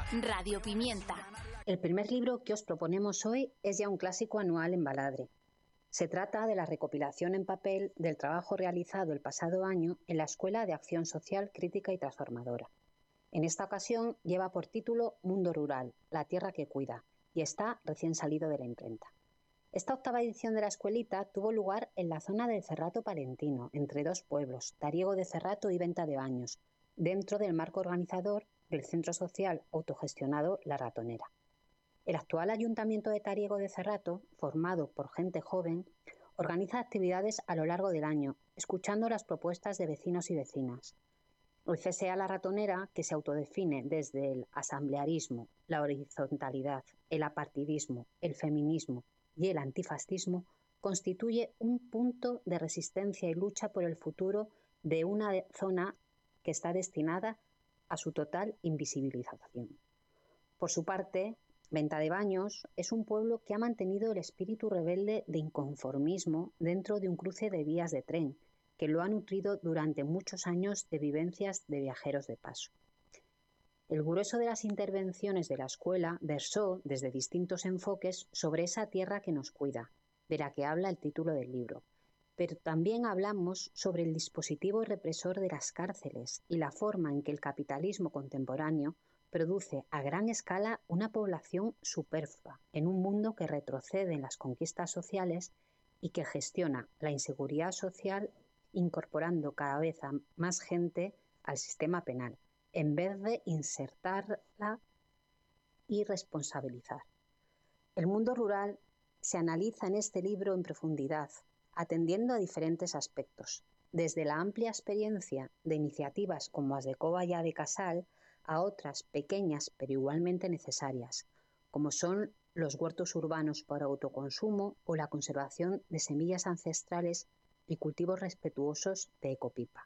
Radio Pimienta. El primer libro que os proponemos hoy es ya un clásico anual en Baladre. Se trata de la recopilación en papel del trabajo realizado el pasado año en la Escuela de Acción Social, Crítica y Transformadora. En esta ocasión lleva por título Mundo Rural, la tierra que cuida, y está recién salido de la imprenta. Esta octava edición de la escuelita tuvo lugar en la zona del Cerrato Palentino, entre dos pueblos, Tariego de Cerrato y Venta de Baños, dentro del marco organizador del Centro Social autogestionado La Ratonera. El actual Ayuntamiento de Tariego de Cerrato, formado por gente joven, organiza actividades a lo largo del año, escuchando las propuestas de vecinos y vecinas. El CSA La Ratonera, que se autodefine desde el asamblearismo, la horizontalidad, el apartidismo, el feminismo y el antifascismo, constituye un punto de resistencia y lucha por el futuro de una zona que está destinada a su total invisibilización. Por su parte, Venta de Baños es un pueblo que ha mantenido el espíritu rebelde de inconformismo dentro de un cruce de vías de tren, que lo ha nutrido durante muchos años de vivencias de viajeros de paso. El grueso de las intervenciones de la escuela versó desde distintos enfoques sobre esa tierra que nos cuida, de la que habla el título del libro. Pero también hablamos sobre el dispositivo represor de las cárceles y la forma en que el capitalismo contemporáneo produce a gran escala una población superflua en un mundo que retrocede en las conquistas sociales y que gestiona la inseguridad social incorporando cada vez a más gente al sistema penal, en vez de insertarla y responsabilizar. El mundo rural se analiza en este libro en profundidad, atendiendo a diferentes aspectos, desde la amplia experiencia de iniciativas como As de Cova y de Casal a otras pequeñas pero igualmente necesarias, como son los huertos urbanos para autoconsumo o la conservación de semillas ancestrales y cultivos respetuosos de ecopipa.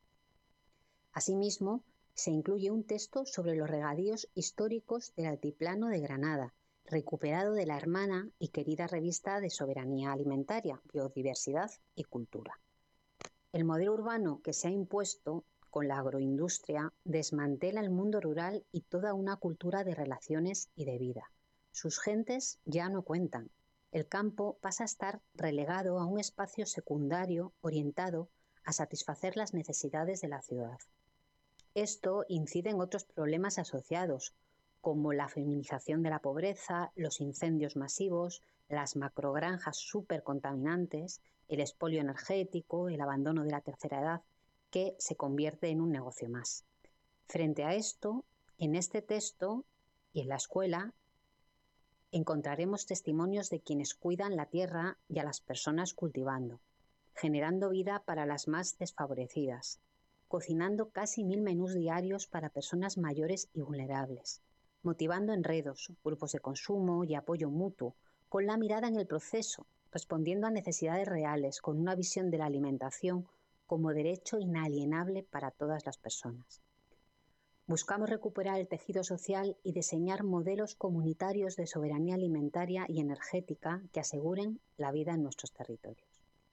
Asimismo, se incluye un texto sobre los regadíos históricos del Altiplano de Granada, recuperado de la hermana y querida revista de Soberanía Alimentaria, Biodiversidad y Cultura. El modelo urbano que se ha impuesto con la agroindustria desmantela el mundo rural y toda una cultura de relaciones y de vida. Sus gentes ya no cuentan. El campo pasa a estar relegado a un espacio secundario orientado a satisfacer las necesidades de la ciudad. Esto incide en otros problemas asociados, como la feminización de la pobreza, los incendios masivos, las macrogranjas supercontaminantes, el expolio energético, el abandono de la tercera edad, que se convierte en un negocio más. Frente a esto, en este texto y en la escuela, encontraremos testimonios de quienes cuidan la tierra y a las personas cultivando, generando vida para las más desfavorecidas, cocinando casi 1000 menús diarios para personas mayores y vulnerables, motivando enredos, grupos de consumo y apoyo mutuo, con la mirada en el proceso, respondiendo a necesidades reales, con una visión de la alimentación como derecho inalienable para todas las personas. Buscamos recuperar el tejido social y diseñar modelos comunitarios de soberanía alimentaria y energética que aseguren la vida en nuestros territorios.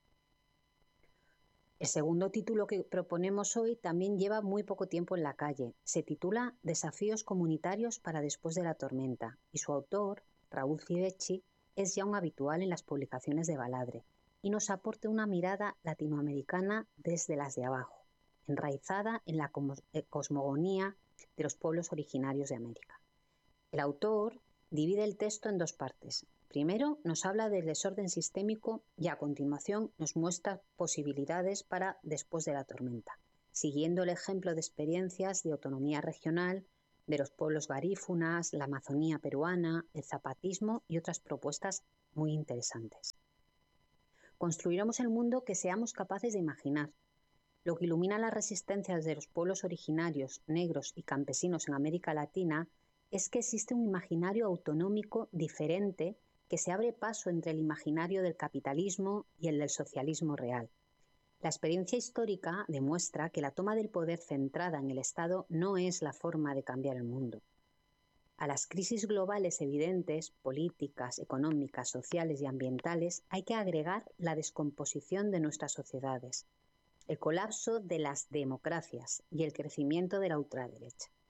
El segundo título que proponemos hoy también lleva muy poco tiempo en la calle. Se titula Desafíos comunitarios para después de la tormenta y su autor, Raúl Civecchi, es ya un habitual en las publicaciones de Baladre y nos aporta una mirada latinoamericana desde las de abajo, enraizada en la cosmogonía de los pueblos originarios de América. El autor divide el texto en dos partes. Primero nos habla del desorden sistémico y a continuación nos muestra posibilidades para después de la tormenta, siguiendo el ejemplo de experiencias de autonomía regional de los pueblos garífunas, la Amazonía peruana, el zapatismo y otras propuestas muy interesantes. Construiremos el mundo que seamos capaces de imaginar. Lo que ilumina las resistencias de los pueblos originarios, negros y campesinos en América Latina es que existe un imaginario autonómico diferente que se abre paso entre el imaginario del capitalismo y el del socialismo real. La experiencia histórica demuestra que la toma del poder centrada en el Estado no es la forma de cambiar el mundo. A las crisis globales evidentes, políticas, económicas, sociales y ambientales, hay que agregar la descomposición de nuestras sociedades, el colapso de las democracias y el crecimiento de la ultraderecha.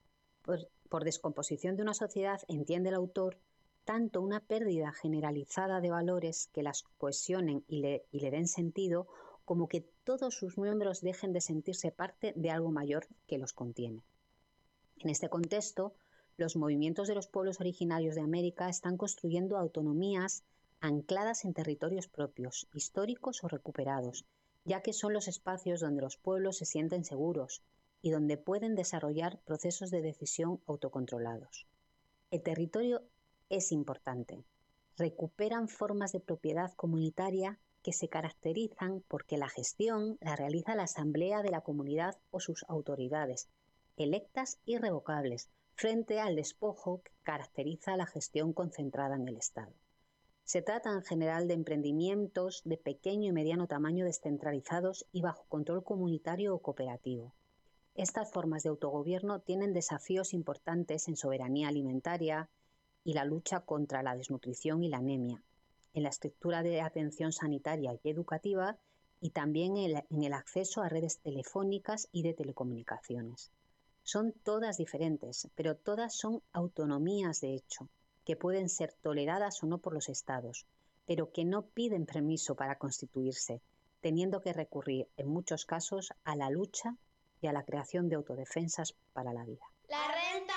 Por descomposición de una sociedad, entiende el autor, tanto una pérdida generalizada de valores que las cohesionen y le den sentido, como que todos sus miembros dejen de sentirse parte de algo mayor que los contiene. En este contexto, los movimientos de los pueblos originarios de América están construyendo autonomías ancladas en territorios propios, históricos o recuperados, ya que son los espacios donde los pueblos se sienten seguros y donde pueden desarrollar procesos de decisión autocontrolados. El territorio es importante. Recuperan formas de propiedad comunitaria que se caracterizan porque la gestión la realiza la asamblea de la comunidad o sus autoridades, electas y revocables, frente al despojo que caracteriza la gestión concentrada en el Estado. Se trata en general de emprendimientos de pequeño y mediano tamaño descentralizados y bajo control comunitario o cooperativo. Estas formas de autogobierno tienen desafíos importantes en soberanía alimentaria y la lucha contra la desnutrición y la anemia, en la estructura de atención sanitaria y educativa y también en el acceso a redes telefónicas y de telecomunicaciones. Son todas diferentes, pero todas son autonomías de hecho, que pueden ser toleradas o no por los estados, pero que no piden permiso para constituirse, teniendo que recurrir en muchos casos a la lucha y a la creación de autodefensas para la vida.